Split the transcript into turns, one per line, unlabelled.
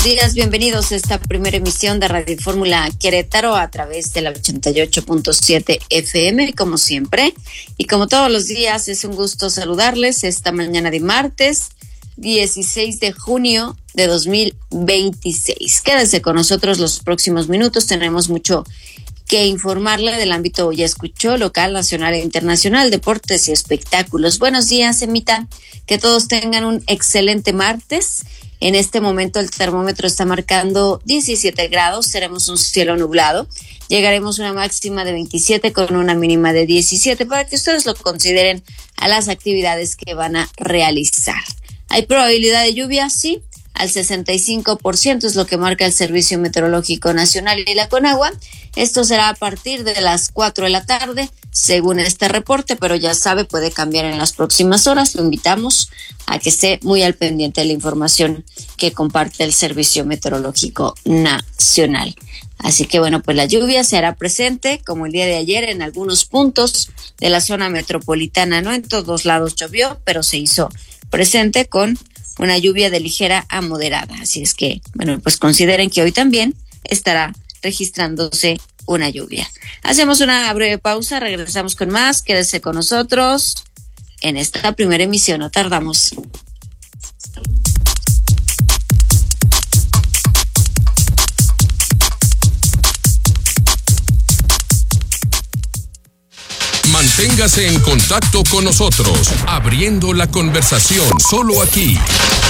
Días, bienvenidos a esta primera emisión de Radio Fórmula Querétaro a través de la 88.7 FM, como siempre. Y como todos los días, es un gusto saludarles esta mañana de martes, 16 de junio de 2026. Quédense con nosotros los próximos minutos, tenemos mucho que informarle del ámbito, ya escuchó, local, nacional e internacional, deportes y espectáculos. Buenos días, Emita, que todos tengan un excelente martes. En este momento el termómetro está marcando 17 grados, tenemos un cielo nublado, llegaremos a una máxima de 27 con una mínima de 17 para que ustedes lo consideren a las actividades que van a realizar. ¿Hay probabilidad de lluvia? Sí, al 65% es lo que marca el Servicio Meteorológico Nacional y la Conagua. Esto será a partir de las 4 de la tarde, según este reporte, pero ya sabe, puede cambiar en las próximas horas. Lo invitamos a que esté muy al pendiente de la información que comparte el Servicio Meteorológico Nacional. Así que bueno, pues la lluvia se hará presente, como el día de ayer, en algunos puntos de la zona metropolitana. No en todos lados llovió, pero se hizo presente con una lluvia de ligera a moderada. Así es que, bueno, pues consideren que hoy también estará registrándose una lluvia. Hacemos una breve pausa, regresamos con más. Quédese con nosotros en esta primera emisión, no tardamos.
Manténgase en contacto con nosotros, abriendo la conversación solo aquí,